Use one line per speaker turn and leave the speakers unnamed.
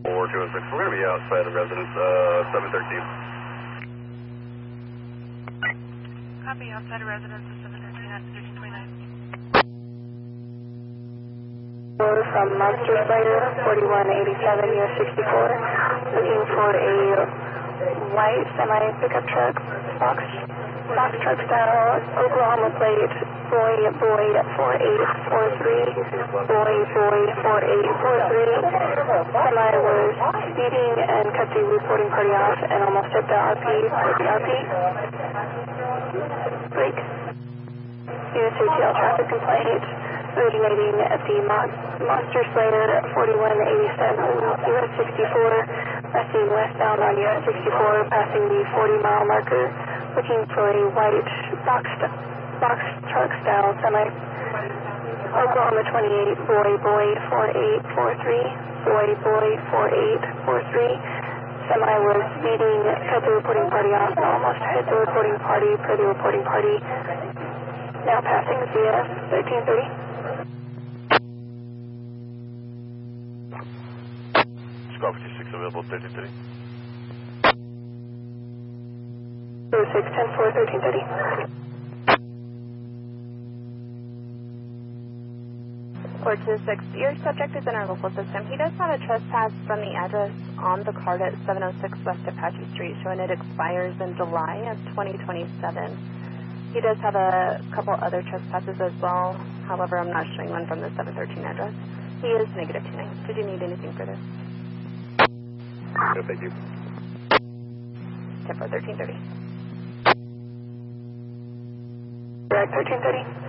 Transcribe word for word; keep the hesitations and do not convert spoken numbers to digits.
four two oh six, we're going to be outside the residence, uh, seven thirteen.
Copy, outside of residence, seven thirteen at thirteen twenty-nine.
From Monster Slayer, forty-one eighty-seven, U S sixty-four, looking for a white semi-pickup truck, box, box truck style, Oklahoma plate, boy, boy, four eight four three, boy, boy, four eight four three. Semi was speeding and cut the reporting party off and almost hit the R P, the R P. Break. U S A T L traffic complaint originating at the Mon Monster Slayer, forty-one eighty-seven, U S sixty-four, resting westbound on U S sixty-four, passing the forty mile marker, looking for a white box, box truck style semi. Oklahoma twenty-eight, boy, boy, four eight four three, boy, boy, four eight four three. Semi was speeding, cut the reporting party off, and almost hit the reporting party per the reporting party. Now passing the C S, thirteen thirty.
Squad fifty-six available, thirteen thirty.
oh six, ten four, thirteen thirty.
four two six, your subject is in our local system. He does have a trespass from the address on the card at seven oh six West Apache Street, showing it expires in July of twenty twenty-seven. He does have a couple other trespasses as well. However, I'm not showing one from the seven thirteen address. He is negative two nine. Did you need anything further?
No, thank you.
ten four, thirteen thirty.
Direct thirteen thirty.